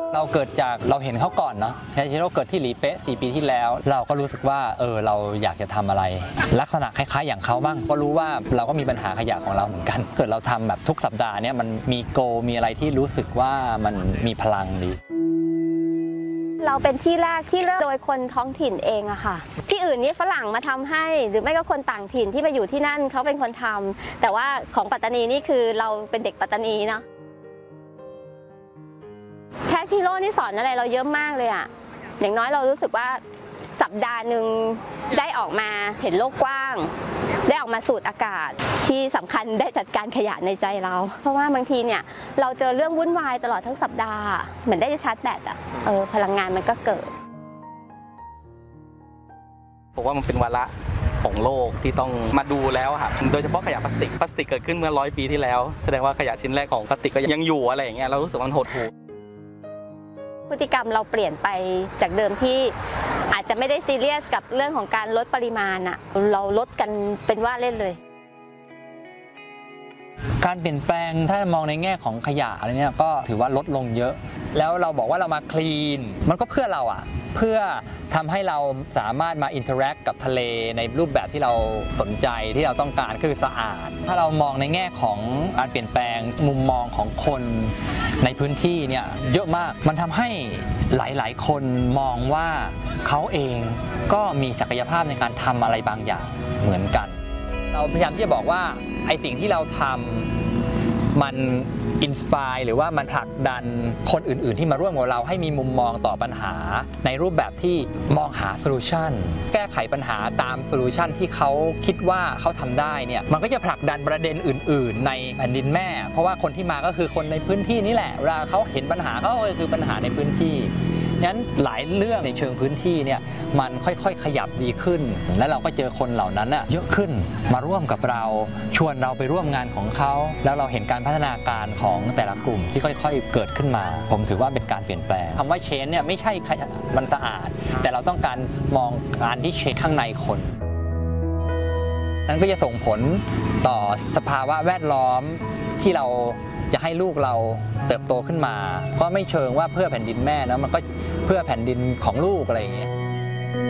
เราเกิดจากเราเห็นเขาก่อนเนาะแทนที่เราเกิดที่หลีเป๊ะ4 ปีที่แล้วเราก็รู้สึกว่าเราอยากจะทำอะไรลักษณะคล้ายๆอย่างเขาบ้างก็รู้ว่าเราก็มีปัญหาขยะของเราเหมือนกันเกิดเราทำแบบทุกสัปดาห์เนี่ยมันมีโกมีอะไรที่รู้สึกว่ามันมีพลังดีเราเป็นที่แรกที่เริ่มโดยคนท้องถิ่นเองอะค่ะที่อื่นนี่ฝรั่งมาทำให้หรือไม่ก็คนต่างถิ่นที่ไปอยู่ที่นั่นเขาเป็นคนทำแต่ว่าของปัตตานีนี่คือเราเป็นเด็กปัตตานีเนาะแคชชิโร่นี่สอนอะไรเราเยอะมากเลยอะอย่างน้อยเรารู้สึกว่าสัปดาห์หนึ่งได้ออกมาเห็นโลกกว้างได้ออกมาสูดอากาศที่สำคัญได้จัดการขยะในใจเราเพราะว่าบางทีเนี่ยเราเจอเรื่องวุ่นวายตลอดทั้งสัปดาห์เหมือนได้ชาร์จแบตอะพลังงานมันก็เกิดผมว่ามันเป็นวาระของโลกที่ต้องมาดูแล้วครับโดยเฉพาะขยะพลาสติกเกิดขึ้นเมื่อ100 ปีที่แล้วแสดงว่าขยะชิ้นแรกของพลาสติกก็ยังอยู่อะไรอย่างเงี้ยเรารู้สึกมันหดหู่พฤติกรรมเราเปลี่ยนไปจากเดิมที่อาจจะไม่ได้ซีเรียสกับเรื่องของการลดปริมาณอะเราลดกันเป็นว่าเล่นเลยการเปลี่ยนแปลงถ้ามองในแง่ของขยะอะไรเนี่ยก็ถือว่าลดลงเยอะแล้วเราบอกว่าเรามาคลีนมันก็เพื่อเราอะเพื่อทำให้เราสามารถมาอินเทอร์แอคกับทะเลในรูปแบบที่เราสนใจที่เราต้องการคือสะอาดถ้าเรามองในแง่ของการเปลี่ยนแปลงมุมมองของคนในพื้นที่เนี่ยเยอะมากมันทำให้หลายๆคนมองว่าเขาเองก็มีศักยภาพในการทำอะไรบางอย่างเหมือนกันเราพยายามที่จะบอกว่าไอสิ่งที่เราทำมันอินสปายหรือว่ามันผลักดันคนอื่นๆที่มาร่วมกับเราให้มีมุมมองต่อปัญหาในรูปแบบที่มองหาโซลูชันแก้ไขปัญหาตามโซลูชันที่เขาคิดว่าเขาทำได้เนี่ยมันก็จะผลักดันประเด็นอื่นๆในแผ่นดินแม่เพราะว่าคนที่มาก็คือคนในพื้นที่นี่แหละเวลาเขาเห็นปัญหาเขาก็คือปัญหาในพื้นที่งั้นหลายเรื่องในเชิงพื้นที่เนี่ยมันค่อยๆขยับดีขึ้นและเราก็เจอคนเหล่านั้นเยอะขึ้นมาร่วมกับเราชวนเราไปร่วมงานของเขาแล้วเราเห็นการพัฒนาการของแต่ละกลุ่มที่ค่อยๆเกิดขึ้นมาผมถือว่าเป็นการเปลี่ยนแปลงคำว่าเชนเนี่ยไม่ใช่มันสะอาดแต่เราต้องการมองการที่เชนข้างในคนนั้นก็จะส่งผลต่อสภาวะแวดล้อมที่เราจะให้ลูกเราเติบโตขึ้นมาก็ไม่เชิงว่าเพื่อแผ่นดินแม่นะมันก็เพื่อแผ่นดินของลูกอะไรอย่างเงี้ย